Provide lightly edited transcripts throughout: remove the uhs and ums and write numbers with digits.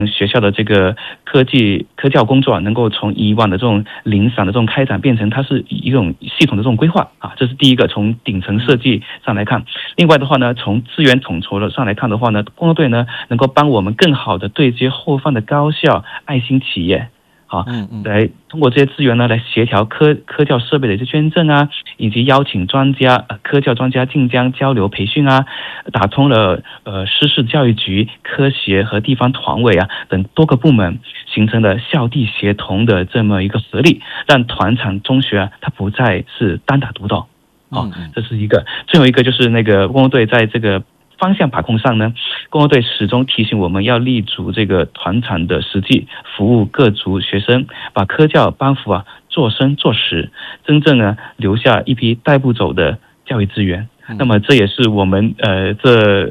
学校的这个科教工作能够从以往的这种零散的这种开展，变成它是一种系统的这种规划啊，这是第一个，从顶层设计上来看。另外的话呢，从资源统筹上来看的话呢，工作队呢能够帮我们更好的对接后方的高校、爱心企业。好，来通过这些资源呢，来协调科教设备的一些捐赠啊，以及邀请专家、科教专家晋江交流培训啊，打通了师事教育局、科协和地方团委啊等多个部门，形成了校地协同的这么一个合力，让团场中学它不再是单打独斗。这是一个。最后一个就是那个工作队在这个方向把控上呢，工作队始终提醒我们要立足这个团场的实际，服务各族学生，把科教班辅啊做深做实，真正呢留下一批带不走的教育资源。那么这也是我们这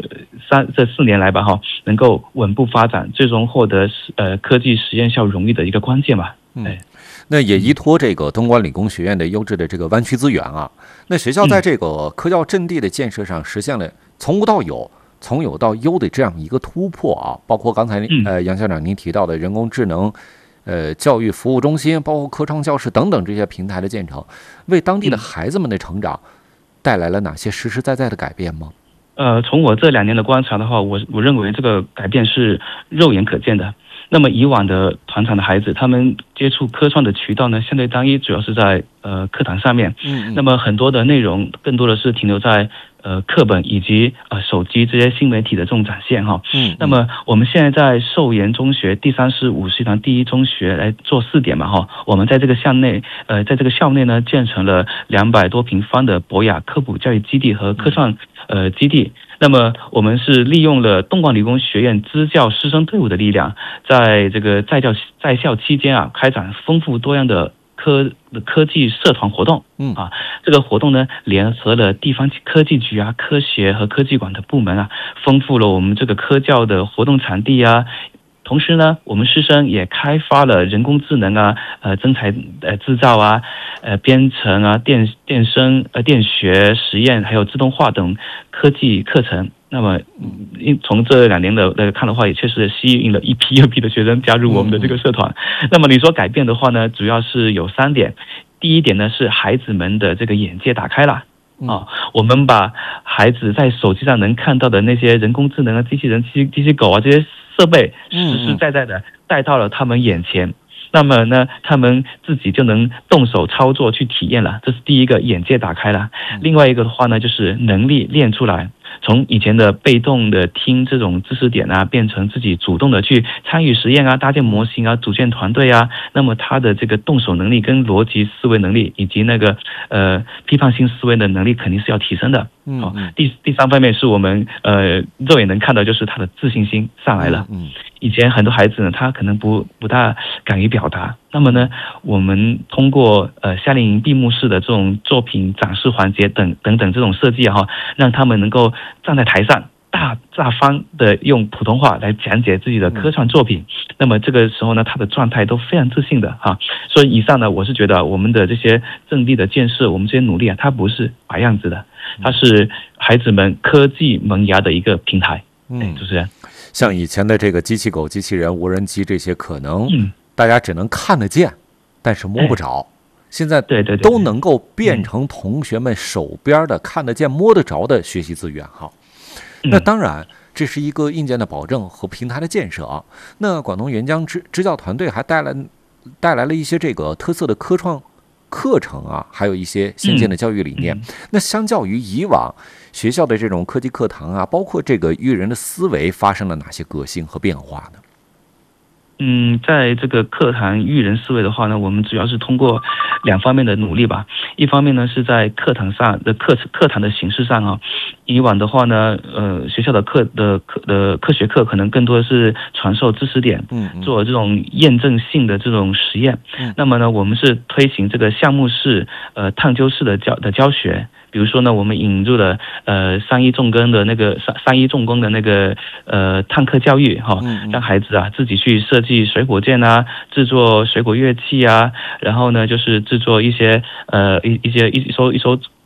4年来吧能够稳步发展，最终获得科技实验校荣誉的一个关键吧。 那也依托这个东莞理工学院的优质的这个湾区资源啊，那学校在这个科教阵地的建设上实现了从无到有、从有到优的这样一个突破啊，包括刚才杨校长您提到的人工智能教育服务中心，包括科创教室等等这些平台的建成，为当地的孩子们的成长带来了哪些实实在在的改变吗？ 从我这2年的观察的话，我认为这个改变是肉眼可见的。那么以往的团场的孩子，他们接触科创的渠道呢，相对单一，主要是在课堂上面。那么很多的内容更多的是停留在课本以及手机这些新媒体的这种展现哈。那么我们现在在寿延中学第3师5师团第1中学来做试点嘛哈，我们在这个校内呢建成了200多平方的博雅科普教育基地和科创基地。那么我们是利用了东莞理工学院支教师生队伍的力量，在这个在校期间啊，开展丰富多样的科技社团活动。这个活动呢，联合了地方科技局啊、科协和科技馆的部门啊，丰富了我们这个科教的活动场地啊。同时呢，我们师生也开发了人工智能啊、真材制造啊、编程啊、电声、电学实验，还有自动化等科技课程。那么，从这2年的看的话，也确实吸引了一批又一批的学生加入我们的这个社团。那么你说改变的话呢，主要是有3点。第一点呢，是孩子们的这个眼界打开了。我们把孩子在手机上能看到的那些人工智能啊、机器人、机器狗啊这些设备，实实在在的带到了他们眼前。那么呢，他们自己就能动手操作去体验了，这是第一个，眼界打开了。另外一个的话呢，就是能力练出来，从以前的被动的听这种知识点啊，变成自己主动的去参与实验啊、搭建模型啊、组建团队啊。那么他的这个动手能力跟逻辑思维能力以及那个批判性思维的能力肯定是要提升的。第3方面是我们肉眼能看到，就是他的自信心上来了。以前很多孩子呢，他可能不大敢于表达。那么呢，我们通过夏令营闭幕式的这种作品展示环节等等这种设计哈，让他们能够站在台上大方的用普通话来讲解自己的科创作品。那么这个时候呢，他的状态都非常自信的哈。所以以上呢，我是觉得我们的这些阵地的建设，我们这些努力啊，它不是摆样子的，它是孩子们科技萌芽的一个平台。主持人， 像以前的这个机器狗、机器人、无人机这些，可能大家只能看得见，但是摸不着。现在都能够变成同学们手边的看得见、摸得着的学习资源哈。那当然，这是一个硬件的保证和平台的建设啊。那广东援疆支教团队还带来了一些这个特色的科创课程啊，还有一些先进的教育理念。那相较于以往学校的这种科技课堂啊，包括这个育人的思维发生了哪些革新和变化呢？ 在这个课堂育人思维的话呢，我们主要是通过2方面的努力吧。一方面呢，是在课堂上的课堂的形式上啊，以往的话呢，学校的科学课可能更多的是传授知识点，做这种验证性的这种实验。那么呢，我们是推行这个项目式、探究式的教学。比如说呢，我们引入了三一重工的那个探课教育哈，让孩子啊自己去设计水果剑啊，制作水果乐器啊，然后呢就是制作一些一艘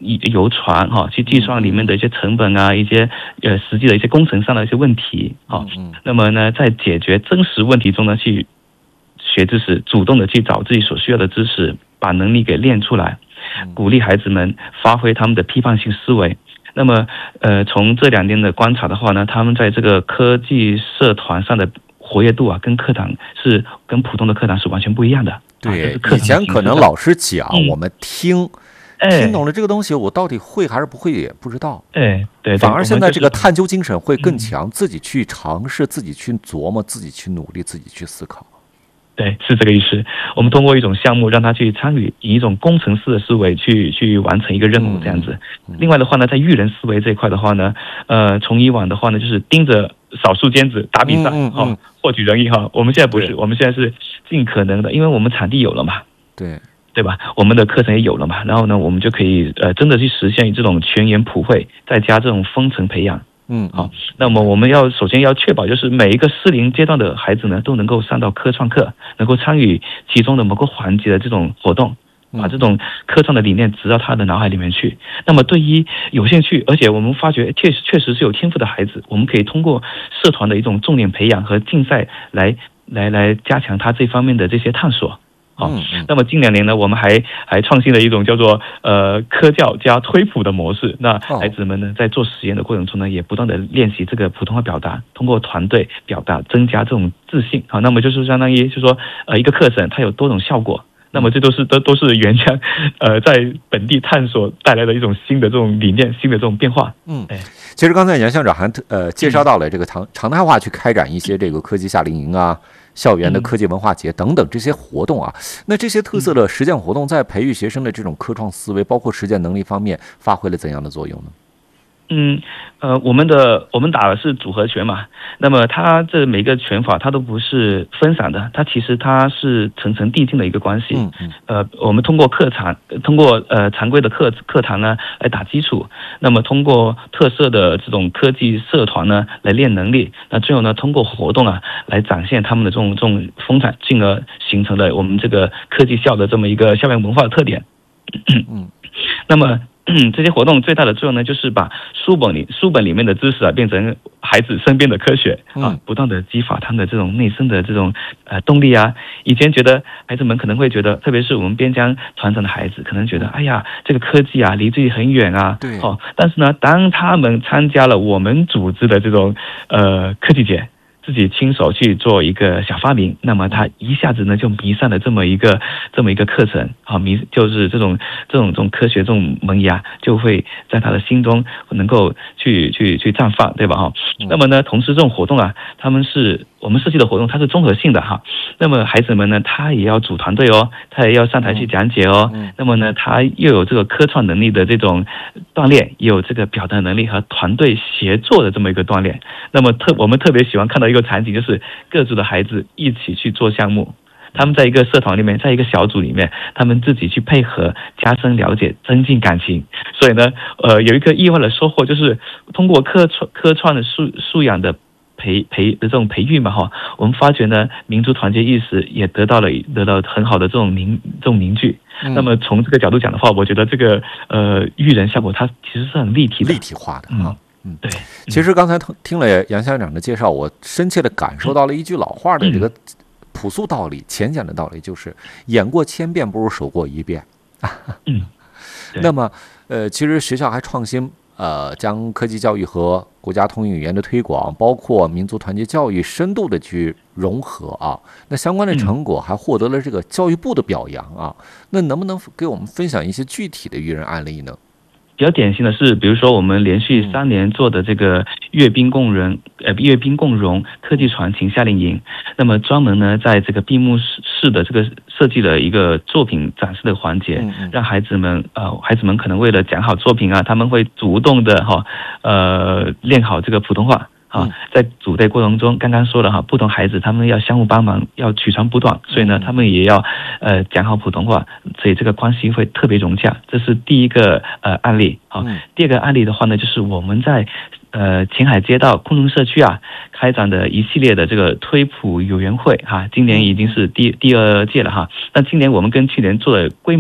游船哈，去计算里面的一些成本啊，一些实际的一些工程上的一些问题啊。那么呢，在解决真实问题中呢，去学知识，主动的去找自己所需要的知识，把能力给练出来，鼓励孩子们发挥他们的批判性思维。那么从这2年的观察的话呢，他们在这个科技社团上的活跃度啊，跟普通的课堂是完全不一样的。 对，以前可能老师讲，我们听懂了这个东西，我到底会还是不会也不知道。 对， 反而现在这个探究精神会更强，自己去尝试，自己去琢磨，自己去努力，自己去思考。 对，是这个意思。我们通过一种项目让他去参与，以一种工程师的思维去完成一个任务这样子。另外的话呢，在育人思维这一块的话呢，从以往的话呢，就是盯着少数尖子打比赛获取人意哈。我们现在不是，我们现在是尽可能的，因为我们场地有了嘛，对吧？我们的课程也有了嘛，然后呢，我们就可以真的去实现这种全员普惠，再加这种分层培养。好，那么我们首先要确保，就是每一个适龄阶段的孩子呢，都能够上到科创课，能够参与其中的某个环节的这种活动，把这种科创的理念植到他的脑海里面去。那么对于有兴趣，而且我们发觉确实是有天赋的孩子，我们可以通过社团的一种重点培养和竞赛来加强他这方面的这些探索。好，那么近2年呢，我们还创新了一种叫做科教加推普的模式。那孩子们呢，在做实验的过程中呢，也不断的练习这个普通话表达，通过团队表达增加这种自信。好，那么就是相当于就是说一个课程它有多种效果。那么这都是原先在本地探索带来的一种新的这种理念，新的这种变化。 其实刚才杨校长还介绍到了这个常态化去开展一些这个科技夏令营啊，校园的科技文化节等等这些活动啊。那这些特色的实践活动在培育学生的这种科创思维，包括实践能力方面，发挥了怎样的作用呢？ 我们打的是组合拳嘛，那么它这每个拳法它都不是分散的，它其实它是层层递进的一个关系。我们通过常规的课堂呢来打基础，那么通过特色的这种科技社团呢来练能力，那最后呢通过活动啊来展现他们的这种风采，进而形成了我们这个科技校的这么一个校园文化的特点。那么这些活动最大的作用呢，就是把书本里面的知识啊，变成孩子身边的科学啊，不断的激发他们的这种内生的这种动力啊。以前觉得孩子们可能会觉得，特别是我们边疆团长的孩子，可能觉得哎呀，这个科技啊离自己很远啊。但是呢，当他们参加了我们组织的这种科技节，自己亲手去做一个小发明，那么他一下子呢就迷上了这么一个课程，就是这种科学这种萌芽就会在他的心中能够去绽放，对吧？那么呢，同时这种活动啊，我们设计的活动它是综合性的哈。那么孩子们呢，他也要组团队哦，他也要上台去讲解哦。那么呢，他又有这个科创能力的这种锻炼，也有这个表达能力和团队协作的这么一个锻炼。那么我们特别喜欢看到一个场景，就是各组的孩子一起去做项目，他们在一个社团里面，在一个小组里面，他们自己去配合，加深了解，增进感情。所以呢，有一个意外的收获，就是通过科创的素养的这种培育嘛，我们发觉呢，民族团结意识也得到很好的这种凝聚。那么从这个角度讲的话，我觉得这个育人效果它其实是很立体化的啊。 对， 其实刚才听了杨校长的介绍，我深切的感受到了一句老话的这个朴素道理、浅显的道理，就是演过千遍不如手过一遍。那么其实学校还创新将科技教育和国家通用语言的推广，包括民族团结教育深度的去融合啊。那相关的成果还获得了这个教育部的表扬啊。那能不能给我们分享一些具体的育人案例呢？ 比较典型的是，比如说我们连续3年做的这个阅兵共融科技传情夏令营，那么专门呢在这个闭幕式的这个设计了一个作品展示的环节，让孩子们可能为了讲好作品啊，他们会主动的练好这个普通话。在组队过程中，刚刚说了不同孩子他们要相互帮忙，要取长补短，所以呢，他们也要讲好普通话，所以这个关系会特别融洽。这是第一个案例。第二个案例的话呢，就是我们在前海街道空中社区啊开展的一系列的这个推普友园会今年已经是第2届了那今年我们跟去年做了规模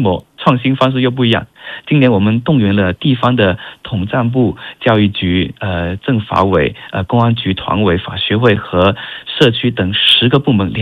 创新方式又不一样。今年我们动员了地方的统战部、教育局、政法委、公安局团委、法学会和社区等10个部门